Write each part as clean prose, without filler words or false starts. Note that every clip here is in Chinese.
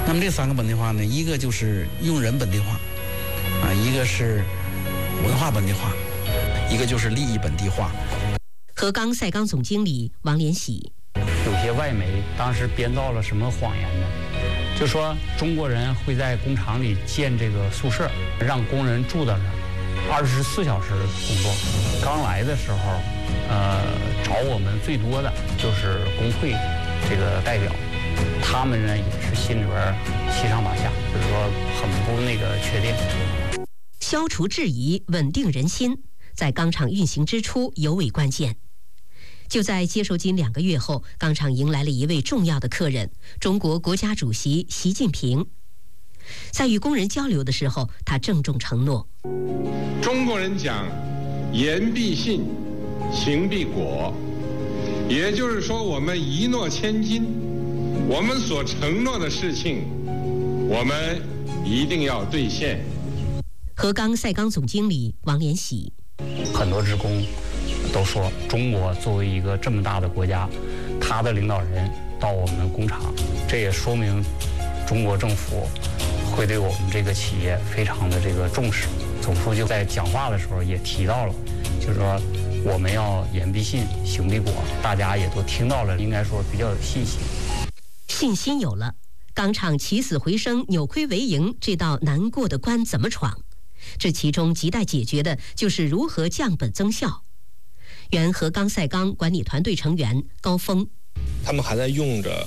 那么这3个本地化呢，一个就是用人本地化，一个是文化本地化，一个就是利益本地化。 河钢赛钢总经理王连喜， 有些外媒当时编造了什么谎言呢？就说中国人会在工厂里建这个宿舍，让工人住到那儿，24小时工作。刚来的时候，找我们最多的就是工会这个代表，他们呢也是心里边七上八下，就是说很不确定。 消除质疑，稳定人心，在钢厂运行之初尤为关键。就在接收仅2个月后，钢厂迎来了一位重要的客人——中国国家主席习近平。在与工人交流的时候，他郑重承诺： 中国人讲言必信，行必果，也就是说，我们一诺千金，我们所承诺的事情，我们一定要兑现。 河钢赛钢总经理王连喜， 很多职工都说，中国作为一个这么大的国家，他的领导人到我们工厂，这也说明中国政府会对我们这个企业非常的重视。总书记在讲话的时候也提到了，就是说我们要言必信，行必果，大家也都听到了，应该说比较有信心。 信心有了，钢厂起死回生、扭亏为盈这道难过的关怎么闯？这其中亟待解决的就是如何降本增效。原河钢赛钢管理团队成员高峰， 他们还在用着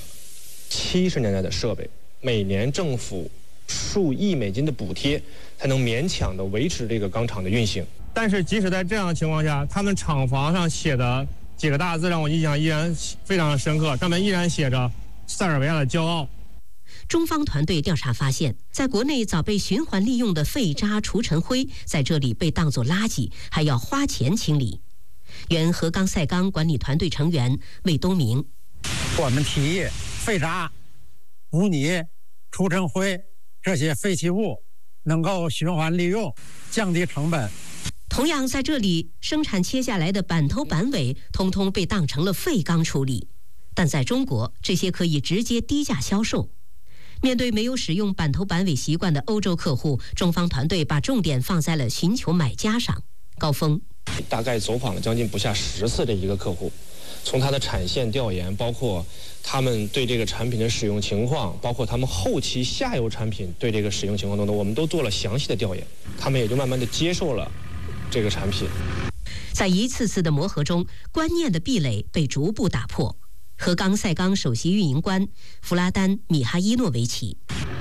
70年代的设备，每年政府数亿美金的补贴，才能勉强的维持这个钢厂的运行。 但是即使在这样的情况下，他们厂房上写的几个大字让我印象依然非常深刻，上面依然写着塞尔维亚的骄傲。 中方团队调查发现，在国内早被循环利用的废渣除尘灰，在这里被当作垃圾，还要花钱清理。原河钢赛钢管理团队成员魏东明， 我们提议废渣、污泥、除尘灰这些废弃物能够循环利用，降低成本。 同样在这里，生产切下来的板头板尾通通被当成了废钢处理，但在中国，这些可以直接低价销售。面对没有使用板头板尾习惯的欧洲客户，中方团队把重点放在了寻求买家上。高峰大概走访了将近不下10次这一个客户，从他的产线调研，包括他们对这个产品的使用情况，包括他们后期下游产品对这个使用情况等等，我们都做了详细的调研，他们也就慢慢的接受了这个产品。 在一次次的磨合中，观念的壁垒被逐步打破。河钢赛钢首席运营官弗拉丹·米哈伊诺维奇，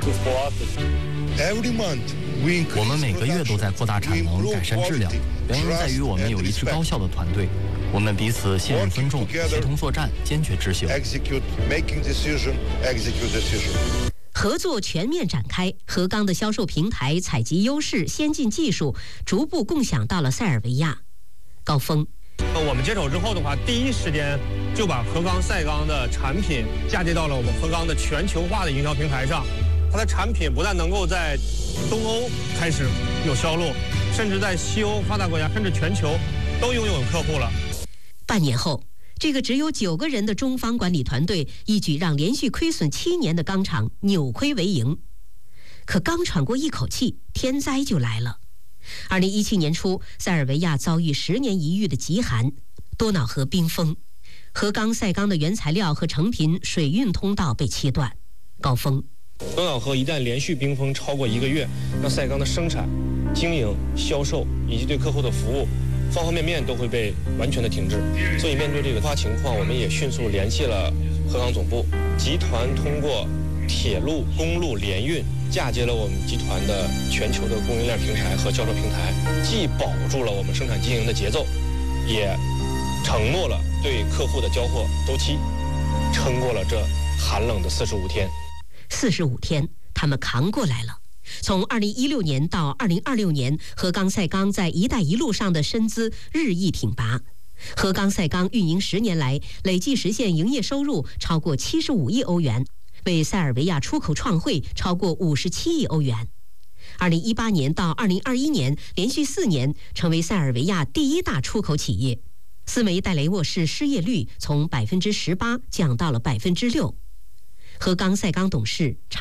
我们每个月都在扩大产能、改善质量，原因在于我们有一支高效的团队，我们彼此信任尊重，协同作战，坚决执行。 合作全面展开，河钢的销售平台、采集优势、先进技术逐步共享到了塞尔维亚。高峰， 我们接手之后的话，第一时间就把河钢赛钢的产品嫁接到了我们河钢的全球化的营销平台上。它的产品不但能够在东欧开始有销路，甚至在西欧发达国家，甚至全球都拥有客户了。 半年后，这个只有9个人的中方管理团队一举让连续亏损7年的钢厂扭亏为盈。可刚喘过一口气，天灾就来了。2017年初，塞尔维亚遭遇10年一遇的极寒，多瑙河冰封，河钢赛钢的原材料和成品水运通道被切断。高峰， 多瑙河一旦连续冰封超过1个月，那赛钢的生产、经营、销售以及对客户的服务，方方面面都会被完全的停滞。所以面对这个突发情况，我们也迅速联系了河钢总部，集团通过铁路、公路联运嫁接了我们集团的全球的供应链平台和销售平台，既保住了我们生产经营的节奏，也承诺了对客户的交货周期，撑过了这寒冷的45天。 45天，他们扛过来了。从2016年到2026年，河钢赛钢在“一带一路”上的身姿日益挺拔。河钢赛钢运营10年来，累计实现营业收入超过75亿欧元，为塞尔维亚出口创汇超过57亿欧元。2018年到2021年，连续4年成为塞尔维亚第1大出口企业。斯梅代雷沃市失业率从18%降到了6%。河钢赛钢董事